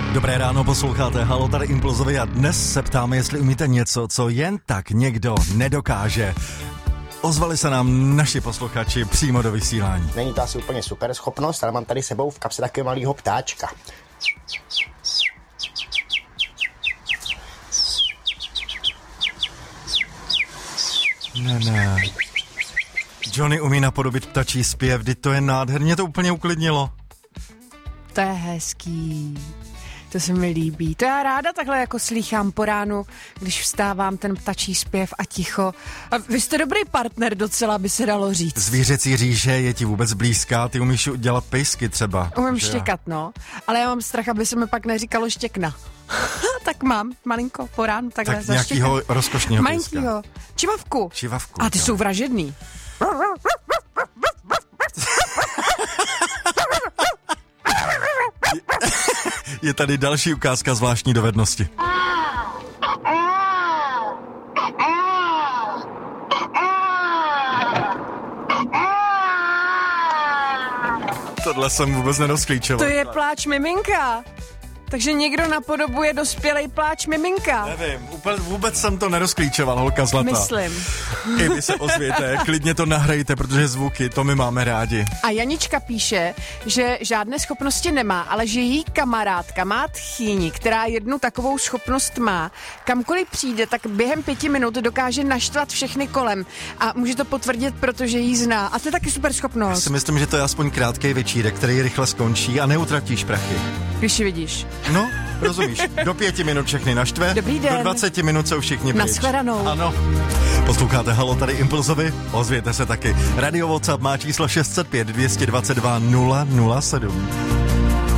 Dobré ráno, posloucháte Halo, tady Impulzovi a dnes se ptáme, jestli umíte něco, co jen tak někdo nedokáže. Ozvali se nám naši posluchači přímo do vysílání. Není to asi úplně super schopnost, ale mám tady sebou v kapse takového malého ptáčka. Ne. Johnny umí napodobit ptačí zpěv, vždyť to je nádherně, to úplně uklidnilo. To je hezký. To se mi líbí. To já ráda takhle jako slýchám po ránu, když vstávám, ten ptačí zpěv a ticho. A vy jste dobrý partner docela, by se dalo říct. Zvířecí říže je ti vůbec blízká, ty umíš dělat pejsky třeba. Umím štěkat, no. Ale já mám strach, aby se mi pak neříkalo štěkna. Tak mám, malinko, po ránu takhle tak nějakýho rozkošného pejska. Malinkýho. Čivavku. A ty jsou vražedný. Je tady další ukázka zvláštní dovednosti. Tohle jsem vůbec nerozklíčoval. To je pláč miminka. Takže někdo napodobuje dospělej pláč miminka. Nevím, vůbec jsem to nerozklíčoval, holka zlatá. Myslím. I vy se ozvěte, klidně to nahrajte, protože zvuky, to my máme rádi. A Janička píše, že žádné schopnosti nemá, ale že její kamarádka má tchýni, která jednu takovou schopnost má. Kamkoliv přijde, tak během 5 minut dokáže naštvat všechny kolem. A může to potvrdit, protože jí zná. A to je taky super schopnost. Já si myslím, že to je aspoň krátký večírek, který rychle skončí a neutratíš prachy. Když ji vidíš. No, rozumíš. Do 5 minut všechny naštve. Dobrý den. Do 20 minut jsou všichni pryč. Nashledanou. Ano. Posloucháte Halo, tady Impulzovi. Ozvěte se taky. Radio WhatsApp má číslo 605 222 007.